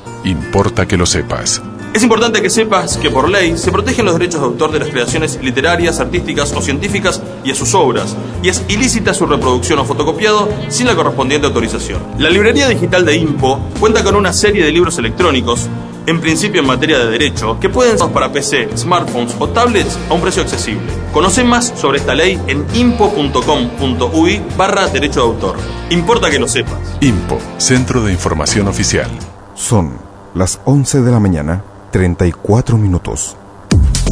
Importa que lo sepas. Es importante que sepas que por ley se protegen los derechos de autor de las creaciones literarias, artísticas o científicas y a sus obras, y es ilícita su reproducción o fotocopiado sin la correspondiente autorización. La librería digital de IMPO cuenta con una serie de libros electrónicos, en principio en materia de derecho, que pueden ser para PC, smartphones o tablets a un precio accesible. Conoce más sobre esta ley en impo.com.uy/derecho de autor. Importa que lo sepas. IMPO, Centro de Información Oficial. Son las 11 de la mañana, 34 minutos.